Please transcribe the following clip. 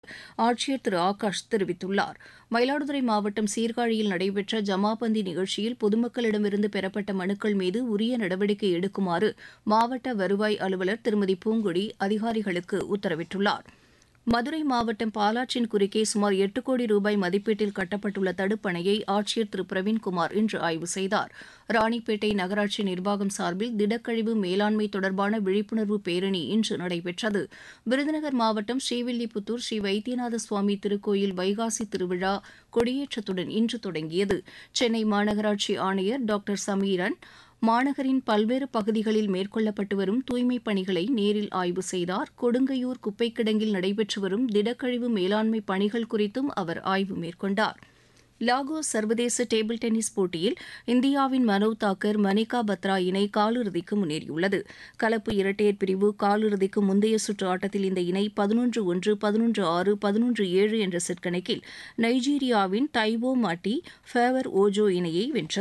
ஆட்சியர் திரு ஆகாஷ் தெரிவித்துள்ளார். மயிலாடுதுறை மாவட்டம் சீர்காழியில் நடைபெற்ற ஜமாபந்தி நிகழ்ச்சியில் பொதுமக்களிடமிருந்து பெறப்பட்ட மனுக்கள் மீது உரிய நடவடிக்கை எடுக்குமாறு மாவட்ட வருவாய் அலுவலர் திருமதி பூங்கொடி அதிகாரிகளுக்கு உத்தரவிட்டுள்ளார். மதுரை மாவட்டம் பாலாற்றின் குறுக்கே சுமார் 8 கோடி ரூபாய் மதிப்பீட்டில் கட்டப்பட்டுள்ள தடுப்பணையை ஆட்சியர் திரு பிரவீன்குமார் இன்று ஆய்வு செய்தார். ராணிப்பேட்டை நகராட்சி நிர்வாகம் சார்பில் திடக்கழிவு மேலாண்மை தொடர்பான விழிப்புணர்வு பேரணி இன்று நடைபெற்றது. விருதுநகர் மாவட்டம் ஸ்ரீவில்லிபுத்தூர் ஸ்ரீ வைத்தியநாத சுவாமி திருக்கோயில் வைகாசி திருவிழா கொடியேற்றத்துடன் இன்று தொடங்கியது. சென்னை மாநகராட்சி ஆணையர் டாக்டர் சமீரன் மாநகரின் பல்வேறு பகுதிகளில் மேற்கொள்ளப்பட்டு வரும் தூய்மைப் பணிகளை நேரில் ஆய்வு செய்தார். கொடுங்கையூர் குப்பைக் கிடங்கில் நடைபெற்று வரும் திடக்கழிவு மேலாண்மை பணிகள் குறித்தும் அவர் ஆய்வு மேற்கொண்டார். லாகோஸ் சர்வதேச டேபிள் டென்னிஸ் போட்டியில் இந்தியாவின் மனோவ் தாக்கர் மணிகா பத்ரா இணை காலிறுதிக்கு முன்னேறியுள்ளது. கலப்பு இரட்டையர் பிரிவு காலிறுதிக்கு முந்தைய சுற்று ஆட்டத்தில் இந்த இணை 11-1, 11-6, 11-7 என்ற செட் கணக்கில் நைஜீரியாவின் தைவோ மாட்டி ஃபேவர் ஓஜோ இணையை வென்றது.